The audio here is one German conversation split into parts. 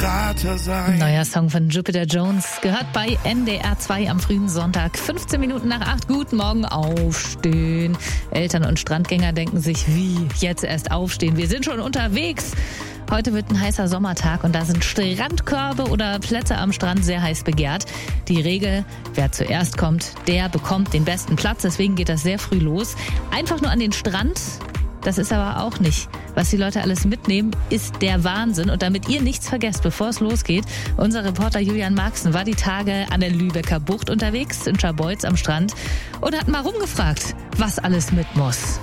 Berater sein. Neuer Song von Jupiter Jones gehört bei NDR 2 am frühen Sonntag. 15 Minuten nach 8. Guten Morgen, aufstehen. Eltern und Strandgänger denken sich, wie, jetzt erst aufstehen? Wir sind schon unterwegs. Heute wird ein heißer Sommertag und da sind Strandkörbe oder Plätze am Strand sehr heiß begehrt. Die Regel, wer zuerst kommt, der bekommt den besten Platz. Deswegen geht das sehr früh los. Einfach nur an den Strand, das ist aber auch nicht. Was die Leute alles mitnehmen, ist der Wahnsinn. Und damit ihr nichts vergesst, bevor es losgeht, unser Reporter Julian Marxen war die Tage an der Lübecker Bucht unterwegs, in Scharbeutz am Strand und hat mal rumgefragt, was alles mit muss.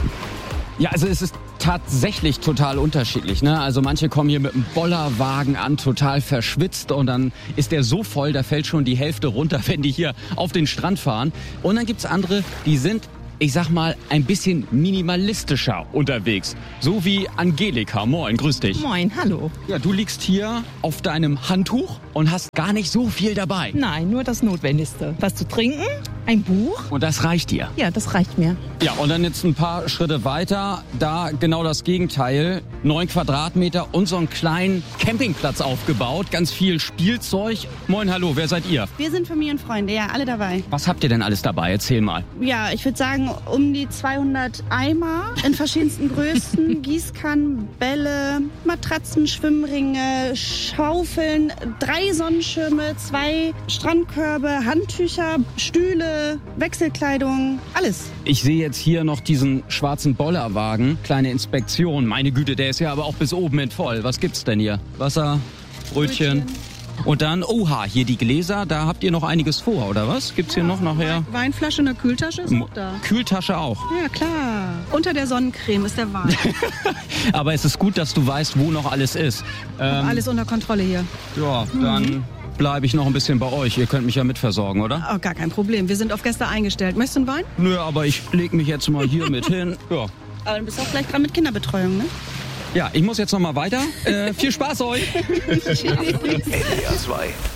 Ja, also es ist tatsächlich total unterschiedlich, ne? Also manche kommen hier mit einem Bollerwagen an, total verschwitzt und dann ist der so voll, da fällt schon die Hälfte runter, wenn die hier auf den Strand fahren. Und dann gibt's andere, die sind, ich sag mal, ein bisschen minimalistischer unterwegs. So wie Angelika. Moin, grüß dich. Moin, hallo. Ja, du liegst hier auf deinem Handtuch und hast gar nicht so viel dabei. Nein, nur das Notwendigste. Was zu trinken, ein Buch. Und das reicht dir? Ja, das reicht mir. Ja, und dann jetzt ein paar Schritte weiter, da genau das Gegenteil. 9 Quadratmeter und so einen kleinen Campingplatz aufgebaut, ganz viel Spielzeug. Moin, hallo, wer seid ihr? Wir sind Familienfreunde, ja, alle dabei. Was habt ihr denn alles dabei? Erzähl mal. Ja, ich würde sagen, um die 200 Eimer in verschiedensten Größen, Gießkannen, Bälle, Matratzen, Schwimmringe, Schaufeln, 3 Sonnenschirme, 2 Strandkörbe, Handtücher, Stühle, Wechselkleidung, alles. Ich sehe jetzt hier noch diesen schwarzen Bollerwagen. Kleine Inspektion. Meine Güte, der ist ja aber auch bis oben hin voll. Was gibt's denn hier? Wasser, Brötchen. Und dann, oha, hier die Gläser, da habt ihr noch einiges vor, oder was? Gibt's hier noch nachher? Weinflasche und eine Kühltasche ist auch da. Kühltasche auch. Ja, klar. Unter der Sonnencreme ist der Wein. Aber es ist gut, dass du weißt, wo noch alles ist. Alles unter Kontrolle hier. Ja, dann bleibe ich noch ein bisschen bei euch. Ihr könnt mich ja mitversorgen, oder? Oh, gar kein Problem. Wir sind auf Gäste eingestellt. Möchtest du einen Wein? Nö, aber ich leg mich jetzt mal hier mit hin. Ja. Aber du bist auch gleich dran mit Kinderbetreuung, ne? Ja, ich muss jetzt noch mal weiter. Viel Spaß euch. NDR 2